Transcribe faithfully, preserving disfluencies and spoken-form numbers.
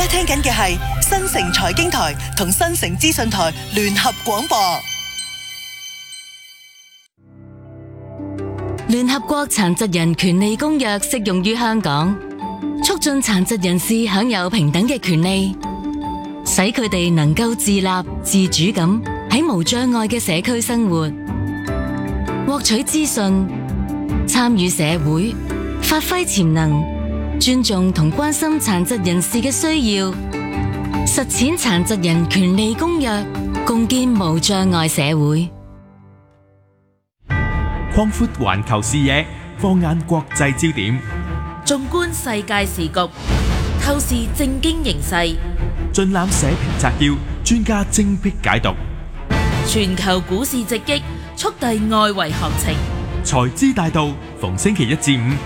聽緊嘅係新城財經台同新城資訊台聯合廣播。 聯合國殘疾人權利公約適用於香港，促進殘疾人士享有平等嘅權利，使佢哋能夠自立自主咁喺無障礙嘅社區生活，獲取資訊，參與社會，發揮潛能，尊重同關心殘疾人士嘅需要，實踐殘疾人權利公約，共建無障礙社會。 擴闊環球視野，放眼國際焦點， 縱觀世界時局，透視政經形勢， 盡覽社評摘要，專家精闢解讀。 全球股市直擊，速遞外圍行情。 財資大道，逢星期一至五